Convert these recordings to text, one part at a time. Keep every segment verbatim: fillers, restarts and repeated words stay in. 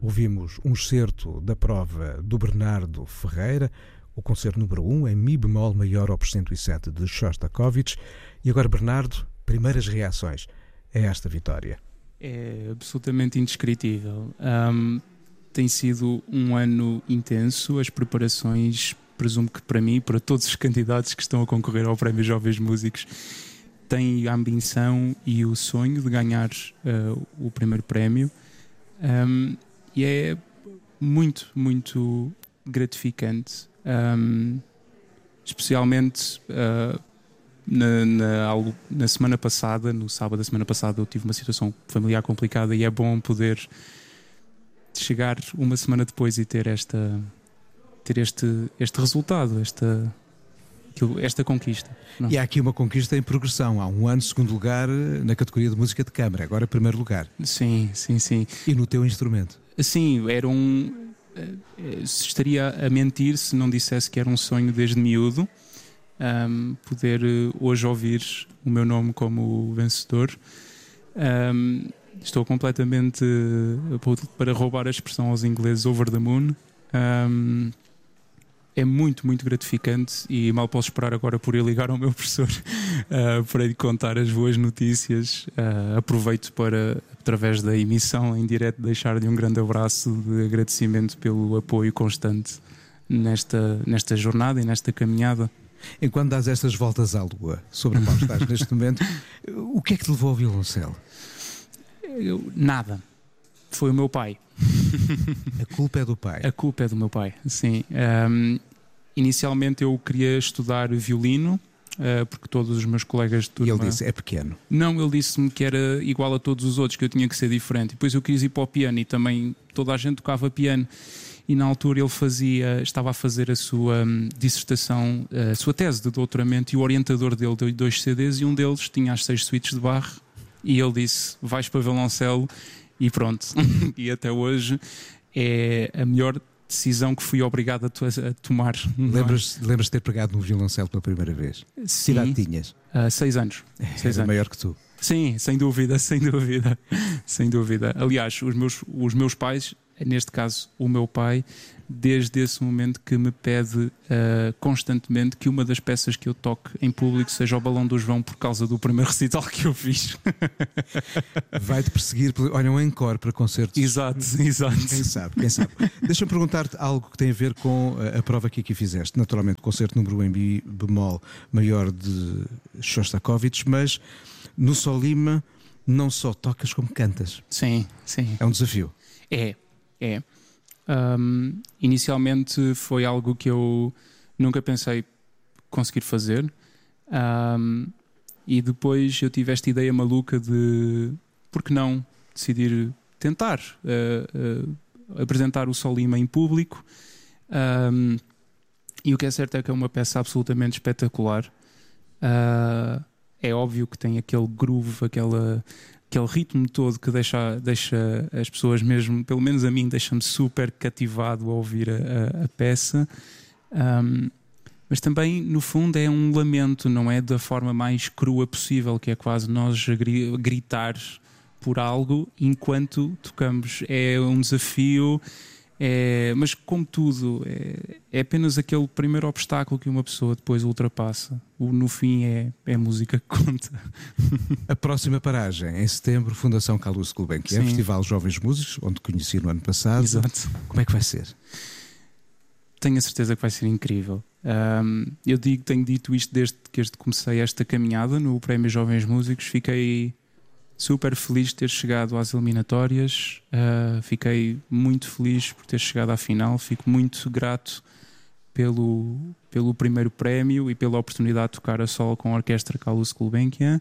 Ouvimos um excerto da prova do Bernardo Ferreira, o concerto número um, em Mi bemol maior opus cento e sete de Shostakovich. E agora, Bernardo, primeiras reações a esta vitória? É absolutamente indescritível. Um, tem sido um ano intenso, as preparações, presumo que para mim, para todos os candidatos que estão a concorrer ao Prémio Jovens Músicos, têm a ambição e o sonho de ganhar uh, o primeiro prémio. Um, e é muito, muito gratificante. Um, especialmente uh, na, na, na semana passada, no sábado da semana passada, eu tive uma situação familiar complicada e é bom poder chegar uma semana depois e ter esta ter este, este resultado, esta, esta conquista. Não. E há aqui uma conquista em progressão. Há um ano, segundo lugar na categoria de música de câmara, agora primeiro lugar. Sim, sim, sim. E no teu instrumento? Sim, era um... estaria a mentir se não dissesse que era um sonho desde miúdo, um, poder hoje ouvir o meu nome como vencedor. Um, estou completamente, para roubar a expressão aos ingleses, over the moon. Um, é muito, muito gratificante e mal posso esperar agora por ir ligar ao meu professor uh, para lhe contar as boas notícias. Uh, aproveito para, através da emissão em direto, deixar-lhe um grande abraço de agradecimento pelo apoio constante nesta, nesta jornada e nesta caminhada. Enquanto dás estas voltas à lua sobre a qual estás neste momento, o que é que te levou ao violoncelo? Eu, nada. Foi o meu pai. A culpa é do pai? A culpa é do meu pai, sim. Um, inicialmente eu queria estudar violino, uh, porque todos os meus colegas de turma... E ele disse, é pequeno? Não, ele disse-me que era igual a todos os outros, que eu tinha que ser diferente. Depois eu quis ir para o piano e também toda a gente tocava piano. E na altura ele fazia, estava a fazer a sua um, dissertação, a sua tese de doutoramento, e o orientador dele deu dois C Ds e um deles tinha as seis suítes de Bach e ele disse, vais para violoncelo. E pronto, e até hoje é a melhor decisão que fui obrigado a, to- a tomar. Lembras, lembras de ter pegado no violoncelo pela primeira vez? Sim. Que idade tinhas? Uh, seis anos. É, seis era anos. maior que tu. Sim, sem dúvida, sem dúvida. Sem dúvida. Aliás, os meus, os meus pais, neste caso o meu pai, desde esse momento que me pede uh, constantemente que uma das peças que eu toque em público seja o Balão do João, por causa do primeiro recital que eu fiz. Vai-te perseguir, olha, um encore para concertos. Exato, exato. Quem sabe, quem sabe. Deixa-me perguntar-te algo que tem a ver com a, a prova que aqui fizeste. Naturalmente, o concerto número um em Mi bemol maior de Shostakovich, mas no Solima não só tocas como cantas. Sim, sim. É um desafio. É, é. Um, inicialmente foi algo que eu nunca pensei conseguir fazer, um, e depois eu tive esta ideia maluca de, por que não decidir tentar uh, uh, apresentar o Solima em público. Um, e o que é certo é que é uma peça absolutamente espetacular. Uh, é óbvio que tem aquele groove, aquela aquele ritmo todo que deixa, deixa as pessoas mesmo, pelo menos a mim, deixa-me super cativado a ouvir a, a, a peça. Um, mas também, no fundo, é um lamento, não é? Da forma mais crua possível, que é quase nós gritar por algo enquanto tocamos. É um desafio, é, mas como tudo, é, é apenas aquele primeiro obstáculo que uma pessoa depois ultrapassa. O, no fim é, é a música que conta. A próxima paragem, em setembro, Fundação Calouste Gulbenkian, Festival Jovens Músicos, onde conheci no ano passado. Exato. Como é que vai ser? Tenho a certeza que vai ser incrível. Um, eu digo, tenho dito isto desde que comecei esta caminhada no Prémio Jovens Músicos. Fiquei super feliz de ter chegado às eliminatórias, uh, fiquei muito feliz por ter chegado à final, fico muito grato pelo, pelo primeiro prémio e pela oportunidade de tocar a solo com a Orquestra Calouste Gulbenkian,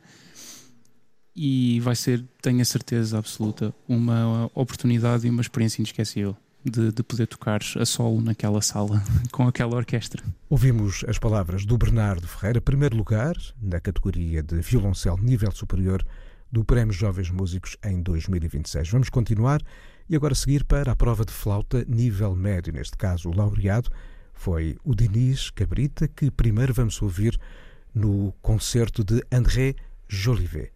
e vai ser, tenho a certeza absoluta, uma oportunidade e uma experiência inesquecível de, de poder tocar a solo naquela sala com aquela orquestra. Ouvimos as palavras do Bernardo Ferreira, primeiro lugar na categoria de violoncelo nível superior do Prémio Jovens Músicos em dois mil e vinte e seis. Vamos continuar e agora seguir para a prova de flauta nível médio. Neste caso, o laureado foi o Denis Cabrita, que primeiro vamos ouvir no concerto de André Jolivet.